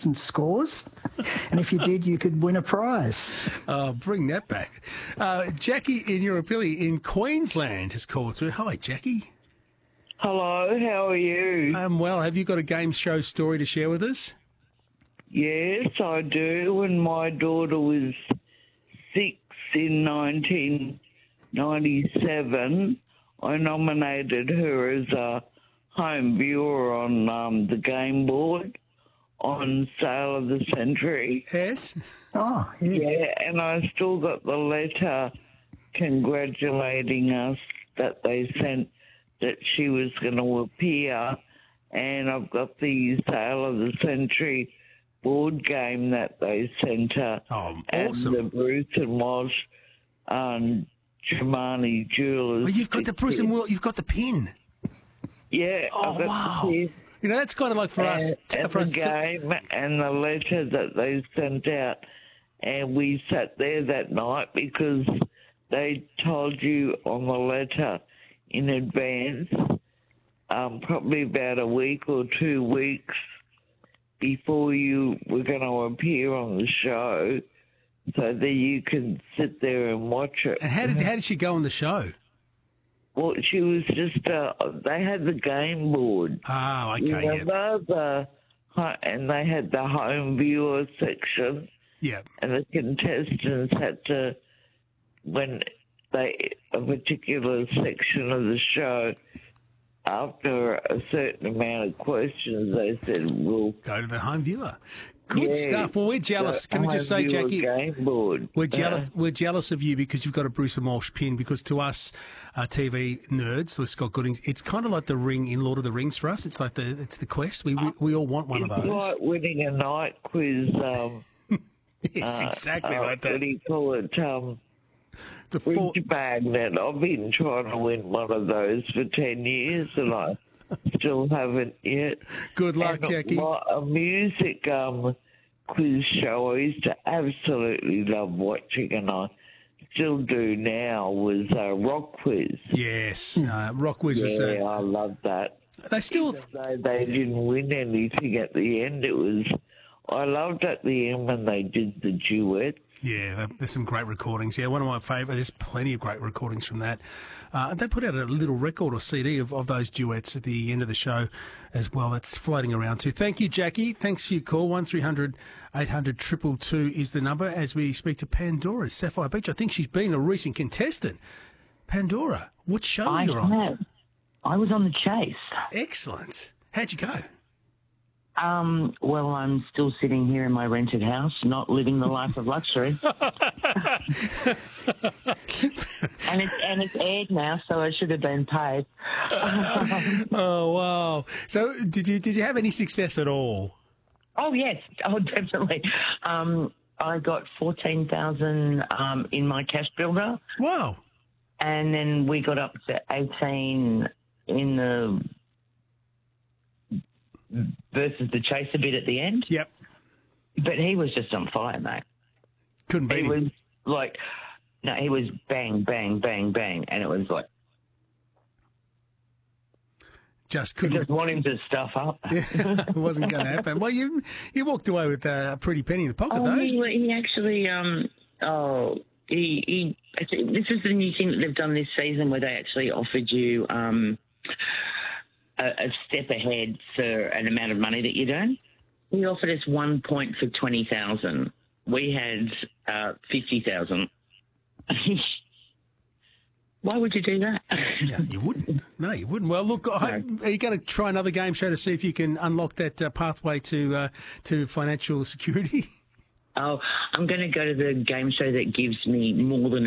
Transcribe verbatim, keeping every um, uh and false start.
and scores. And if you did, you could win a prize. Oh, bring that back. Uh, Jackie in Eurapilly in Queensland has called through. Hi, Jackie. Hello, how are you? I'm well. Have you got a game show story to share with us? Yes, I do. When my daughter was six in nineteen ninety-seven, I nominated her as a home viewer on um, the game board on Sale of the Century. Yes? Oh, yeah. Yeah, and I still got the letter congratulating us that they sent that she was going to appear, and I've got the Sale of the Century board game that they sent her. Oh, and awesome. the Bruce and Walsh um, Germani Jewelers. Oh, you've got the Bruce and Will, you've got the pin. Yeah. Oh, I've got wow. the pin. You know, that's kind of like for us. And, t- and for the us to- game and the letter that they sent out, and we sat there that night because they told you on the letter in advance, um, probably about a week or two weeks before you were going to appear on the show, so that you can sit there and watch it. And how did how did she go on the show? Well, she was just, uh, they had the game board. Oh, okay, You yeah. remember the, and they had the home viewer section, Yeah. and the contestants had to, when they, a particular section of the show, after a certain amount of questions, they said, well, Go to the home viewer. Good yeah, stuff. Well, we're jealous. the Can we just say, home viewer Jackie, game board. we're jealous. Uh, We're jealous of you because you've got a Bruce and Walsh pin. Because to us, uh, T V nerds, with Scott Goodings, it's kind of like the ring in Lord of the Rings for us. It's like the it's the quest. We we, we all want one it's of those. like winning a night quiz. Um, It's uh, exactly uh, like What that. do you call it? Um, The four, Bridge Magnet. I've been trying to win one of those for ten years, and I still haven't yet. good luck, And Jackie. A, a music um, quiz show I used to absolutely love watching, and I still do now, was a rock quiz. Yes, uh, Rock Wiz was. Yeah, Uh, I love that. they still. Though they didn't win anything at the end, it was. I loved at the end when they did the duet. Yeah, there's some great recordings. Yeah, one of my favourite. There's plenty of great recordings from that. Uh, they put out a little record or C D of, of those duets at the end of the show as well. That's floating around too. Thank you, Jackie. Thanks for your call. one three hundred eight hundred two two two is the number as we speak to Pandora at Sapphire Beach. I think she's been a recent contestant. Pandora, what show I are you on? have. I was on The Chase. Excellent. How'd you go? Um, well, I'm still sitting here in my rented house, not living the life of luxury. and it's and it's aired now, so I should have been paid. Oh, wow. So did you did you have any success at all? Oh yes, oh definitely. Um, I got fourteen thousand um, in my cash builder, Wow. and then we got up to eighteen in the versus The Chase a bit at the end. Yep. But he was just on fire, mate. Couldn't beat He him. was like, no, he was bang, bang, bang, bang, and it was like, Just I couldn't. just want him to stuff up. It wasn't going to happen. Well, you you walked away with uh, a pretty penny in the pocket, Oh, though. he, he actually, um, oh, he, he, this is the new thing that they've done this season where they actually offered you um, a, a step ahead for an amount of money that you'd earn. He offered us one point for twenty thousand. We had uh, fifty thousand. Why would you do that? Yeah, you wouldn't. No, you wouldn't. Well, look, I, are you going to try another game show to see if you can unlock that uh, pathway to uh, to financial security? Oh, I'm going to go to the game show that gives me more than